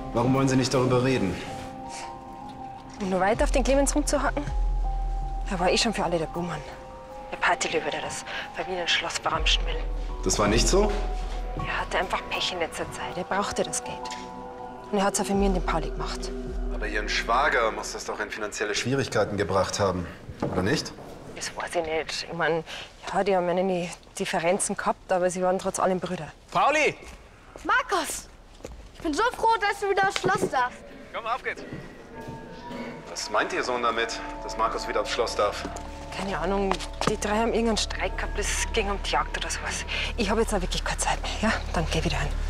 Warum wollen Sie nicht darüber reden? Um nur weiter auf den Clemens rumzuhacken? Er war eh schon für alle der Buhmann. Der Partylöwe, der das Familienschloss verramschen will. Das war nicht so? Er hatte einfach Pech in letzter Zeit. Er brauchte das Geld. Und er hat es auch für mich und den Pauli gemacht. Aber Ihren Schwager muss das doch in finanzielle Schwierigkeiten gebracht haben, oder nicht? Das weiß ich nicht. Ich meine, ja, die haben ja nicht Differenzen gehabt, aber sie waren trotz allem Brüder. Pauli! Markus! Ich bin so froh, dass du wieder aufs Schloss darfst. Komm, auf geht's. Was meint Ihr Sohn damit, dass Markus wieder aufs Schloss darf? Keine Ahnung, die drei haben irgendeinen Streit gehabt, es ging um die Jagd oder sowas. Ich habe jetzt auch wirklich keine Zeit mehr, ja? Dann geh wieder hin.